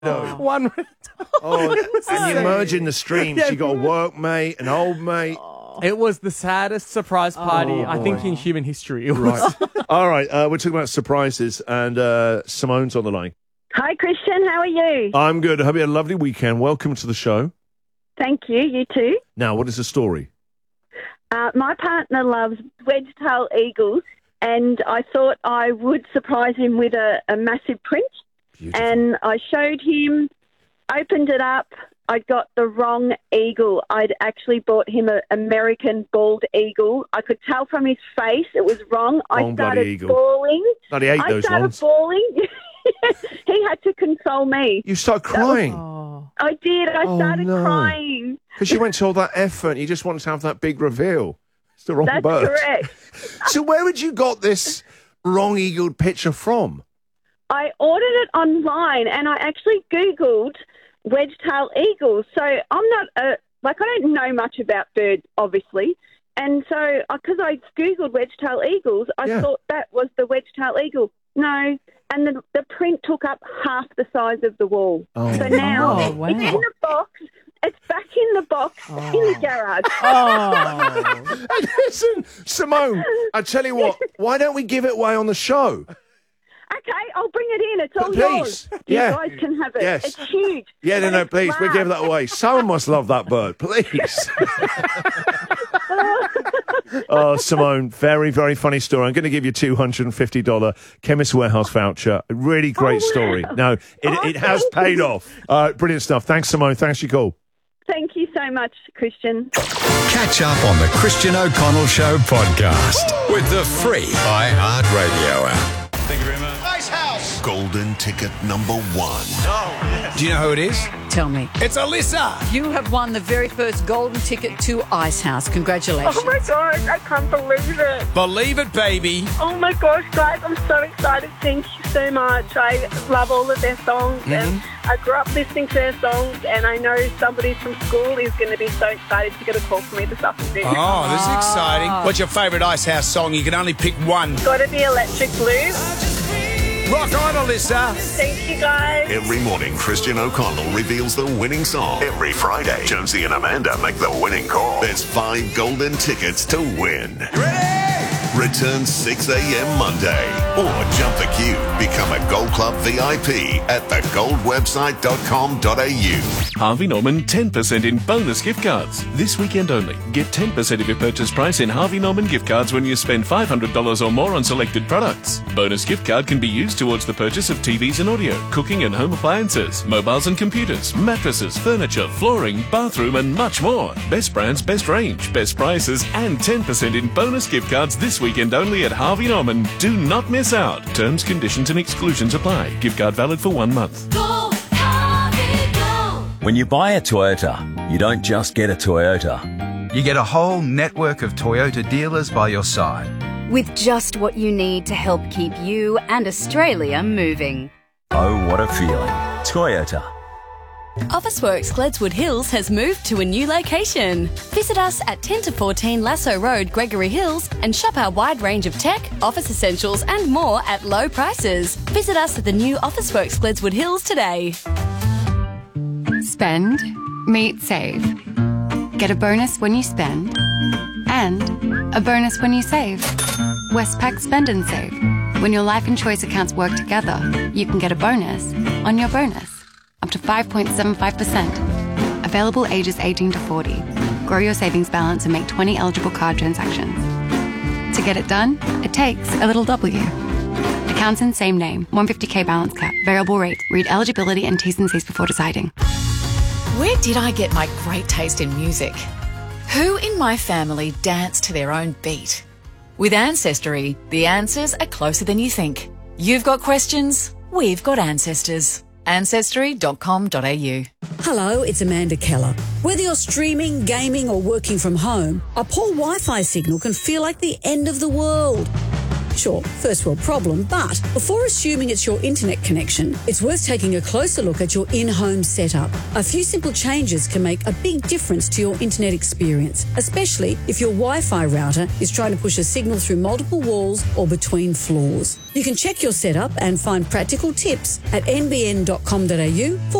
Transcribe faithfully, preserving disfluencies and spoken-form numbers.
No. One. Oh, and you merge in the streams. Yeah. You got a workmate, an old mate. It was the saddest surprise party, Oh, I think, boy. in human history. It was. Right. All right. Uh, we're talking about surprises, and uh, Simone's on the line. Hi, Christian. How are you? I'm good. I hope you had a lovely weekend. Welcome to the show. Thank you. You too. Now, what is the story? Uh, my partner loves wedge-tail eagles, and I thought I would surprise him with a, a massive print. Beautiful. And I showed him, opened it up. I got the wrong eagle. I'd actually bought him an American bald eagle. I could tell from his face it was wrong. Wrong I bloody started eagle. bawling. Bloody hate I those started ones. bawling. He had to console me. You start crying Oh. I did. I Oh, started no. crying. because you went to all that effort. And you just wanted to have that big reveal. It's the wrong That's bird. correct. So where had you got this wrong-eagled picture from? I ordered it online, and I actually Googled wedge-tail eagles. So I'm not a, like, I don't know much about birds, obviously. And so, because I Googled wedge-tail eagles, I Yeah. thought that was the wedge-tail eagle. No. And the, the print took up half the size of the wall. Oh, so now Oh, wow. it's in the box. It's back in the box in the garage. Oh. Hey, listen, Simone, I tell you what, why don't we give it away on the show? Okay, I'll bring it in. It's all Please. yours. You Yeah. guys can have it. Yes. It's huge. Yeah, no, But no, it's please, we large. give that away. Someone must love that bird, please. Oh, Simone, very, very funny story. I'm going to give you a two hundred fifty dollars Chemist Warehouse voucher. A really great Oh, wow. story. No, it, Oh, it has thank paid you. off. Uh, brilliant stuff. Thanks, Simone. Thanks for your call. Thank you so much, Christian. Catch up on the Christian O'Connell Show podcast with the free iHeartRadio app. Thank you very much. Golden ticket number one. Do you know who it is? Tell me. It's Alyssa. You have won the very first golden ticket to Ice House. Congratulations. Oh my gosh, I can't believe it. Believe it, baby. Oh my gosh, guys, I'm so excited. Thank you so much. I love all of their songs and I grew up listening to their songs, and I know somebody from school is going to be so excited to get a call from me this afternoon. Oh, this is exciting. What's your favourite Ice House song? You can only pick one. Gotta be Electric Blue. Rock on, Alyssa. Thank you, guys. Every morning, Christian O'Connell reveals the winning song. Every Friday, Jonesy and Amanda make the winning call. There's five golden tickets to win. Ready? Return six a.m. Monday. Or jump the queue. Become a Gold Club V I P at the gold website dot com dot a u. Harvey Norman ten percent in bonus gift cards. This weekend only. Get ten percent of your purchase price in Harvey Norman gift cards when you spend five hundred dollars or more on selected products. Bonus gift card can be used towards the purchase of T Vs and audio, cooking and home appliances, mobiles and computers, mattresses, furniture, flooring, bathroom and much more. Best brands, best range, best prices and ten percent in bonus gift cards this weekend only at Harvey Norman. Do not miss out. Terms, conditions and exclusions apply. Gift card valid for one month. When you buy a Toyota, you don't just get a Toyota. You get a whole network of Toyota dealers by your side. With just what you need to help keep you and Australia moving. Oh, what a feeling. Toyota. Officeworks Gledswood Hills has moved to a new location. Visit us at ten to fourteen Lasso Road, Gregory Hills, and shop our wide range of tech, office essentials and more at low prices. Visit us at the new Officeworks Gledswood Hills today. Spend, meet, save. Get a bonus when you spend and a bonus when you save. Westpac Spend and Save. When your life and choice accounts work together, you can get a bonus on your bonus. Up to five point seven five percent. Available ages eighteen to forty. Grow your savings balance and make twenty eligible card transactions. To get it done, it takes a little W. Accounts in same name. one hundred fifty K balance cap. Variable rate. Read eligibility and T's and C's before deciding. Where did I get my great taste in music? Who in my family danced to their own beat? With Ancestry, the answers are closer than you think. You've got questions, we've got ancestors. ancestry dot com dot a u. Hello, it's Amanda Keller. Whether you're streaming, gaming or working from home, a poor Wi-Fi signal can feel like the end of the world. Sure, first world problem, but before assuming it's your internet connection, it's worth taking a closer look at your in-home setup. A few simple changes can make a big difference to your internet experience, especially if your Wi-Fi router is trying to push a signal through multiple walls or between floors. You can check your setup and find practical tips at n b n dot com dot a u